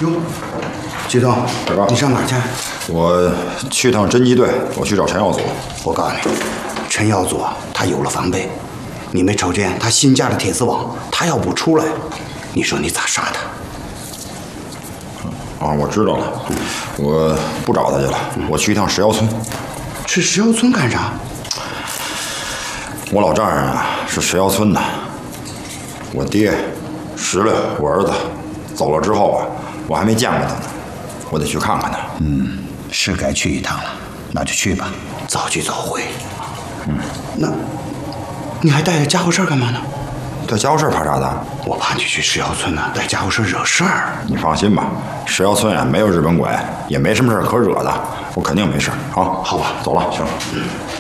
哟，季东，你上哪儿去？ 我去趟侦缉队，我去找陈耀祖。 我告诉你，陈耀祖啊，他有了防备。你没瞅见他新架的铁丝网？他要不出来，你说你咋杀他？ 啊，我知道了，我不找他去了，我去一趟石窑村。 去石窑村干啥？ 我老丈人啊是石窑村的，我爹石榴，我儿子走了之后啊，我还没见过他呢，我得去看看他。 是该去一趟了，那就去吧，早去早回。那你还带着家伙事儿干嘛呢？ 带家伙事儿怕啥的？ 我怕你去石窑村呢，带家伙事儿惹事儿。 你放心吧，石窑村啊没有日本鬼，也没什么事儿可惹的，我肯定没事啊。 好吧， 走了，行。